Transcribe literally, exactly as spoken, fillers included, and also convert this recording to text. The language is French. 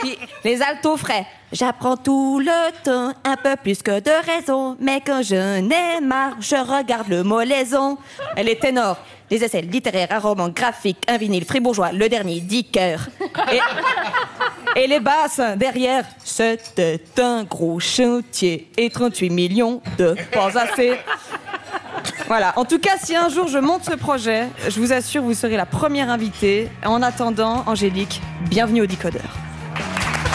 Puis les altos frais. J'apprends tout le temps, un peu plus que de raison. Mais quand je n'ai marre, je regarde le molaison. Elle est ténor. Les essais littéraires, un roman graphique, un vinyle fribourgeois, le dernier, dix cœurs. Et, et les basses, derrière, c'était un gros chantier. Et trente-huit millions de pas assez. Voilà. En tout cas, si un jour je monte ce projet, je vous assure, vous serez la première invitée. En attendant, Angélique, bienvenue au Décodeur.